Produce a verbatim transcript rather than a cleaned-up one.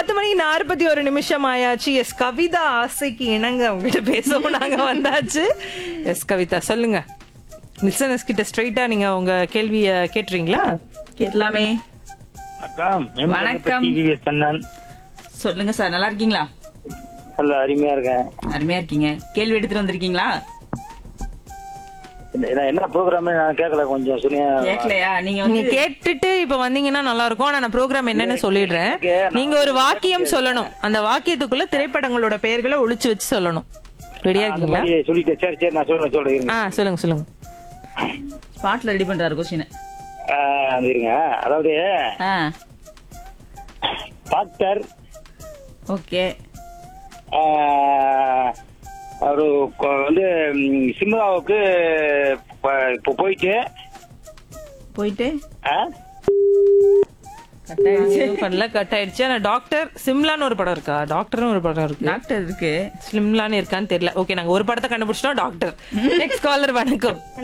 பத்து மணிக்கு நாற்பத்தி ஒரு நிமிஷம் ஆயாச்சு. எஸ் கவிதா ஆசைக்கு இணங்க உங்ககிட்ட பேசவும் நாங்க வந்தாச்சு. எஸ் கவிதா சொல்லுங்க, லிசனர்ஸ் கிட்ட ஸ்ட்ரைட்டா நீங்க உங்க கேள்விய கேட்டுறீங்களா? கேட்கலாமே. வணக்கம். சொல்லுங்க சார், நல்லா இருக்கீங்களா? நல்ல அருமையா இருக்கேன். அருமையா இருக்கீங்க. கேள்வி எடுத்துட்டு வந்திருக்கீங்களா? என்ன- என்ன ப்ரோக்ராம் நான் கேட்கல, கொஞ்சம் சொன்னீங்க. கேட்கலையா? நீங்க நீங்க வந்து கேட்டுட்டு இப்ப வந்தீங்கன்னா நல்லா இருக்கும். ஆனா நான் ப்ரோக்ராம் என்னன்னு சொல்லிடுறேன். நீங்க ஒரு வாக்கியம் சொல்லணும். அந்த வாக்கியத்துக்குள்ள திரைப்படங்களோட பெயர்களை ஒளிச்சு வச்சு சொல்லணும். ரெடியா அந்த இருக்கீங்களா? மாதிரி சொல்லிட்டேன். சரி சரி நான் சொல்றேன் சொல்றேன் ஆ சொல்லுங்க சொல்லுங்க. ஸ்பாட்ல ரெடி பண்றாரு கொஸ்டின். இருங்க. அதாவது டாக்டர் ஓகே. அவரு கொ- வந்து ம், சிம்லாவுக்கு ப- இப்போ போயிட்டு போயிட்டு ஆ? கட் ஆயிடுச்சு. எதுவும் பண்ணல, கட் ஆயிடுச்சு. ஆனா டாக்டர் சிம்லான்னு ஒரு படம் இருக்கா? டாக்டர்னு ஒரு படம் இருக்கு. டாக்டர் இருக்கு. சிம்லான்னு இருக்கான்னு தெரியல. ஓகே, நாங்க ஒரு படத்தை கண்டுபிடிச்சிட்டோம், டாக்டர். நெக்ஸ்ட் காலர் வணக்கம்.